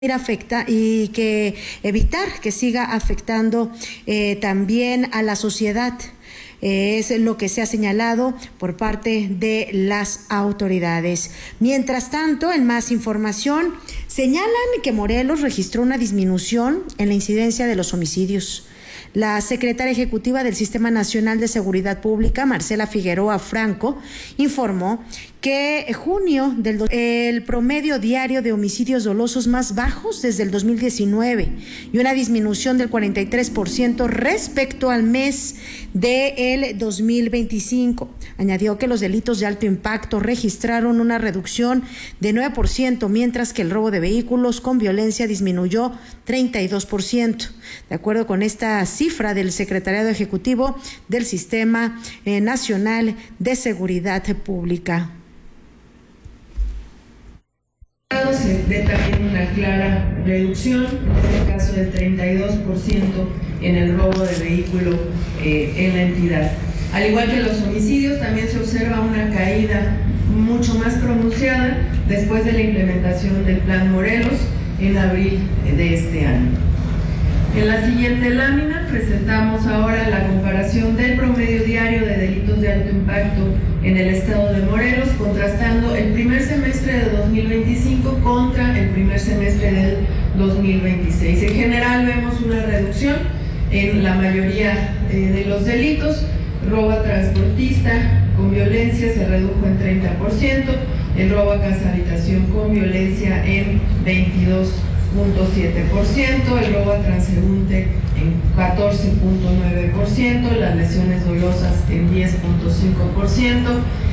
afecta y que evitar que siga afectando también a la sociedad. Es lo que se ha señalado por parte de las autoridades. Mientras tanto, en más información, señalan que Morelos registró una disminución en la incidencia de los homicidios. La secretaria ejecutiva del Sistema Nacional de Seguridad Pública, Marcela Figueroa Franco, informó que junio el promedio diario de homicidios dolosos más bajos desde el 2019 y una disminución del 43% respecto al mes del 2025. Añadió que los delitos de alto impacto registraron una reducción de 9%, mientras que el robo de vehículos con violencia disminuyó 32%. De acuerdo con esta cifra del Secretariado Ejecutivo del Sistema Nacional de Seguridad Pública. Se ve también una clara reducción, en este caso del 32% en el robo de vehículo en la entidad. Al igual que los homicidios, también se observa una caída mucho más pronunciada después de la implementación del Plan Morelos en abril de este año. En la siguiente lámina presentamos ahora la comparación del promedio diario de delitos de alto impacto en el estado de Morelos, contrastando el primer semestre de 2025 contra el primer semestre del 2026. En general vemos una reducción en la mayoría de los delitos. Robo a transportista con violencia se redujo en 30%, el robo a casa habitación con violencia en 22.7%, el robo a transeúnte en 14.9%, las lesiones dolosas en 10.5%,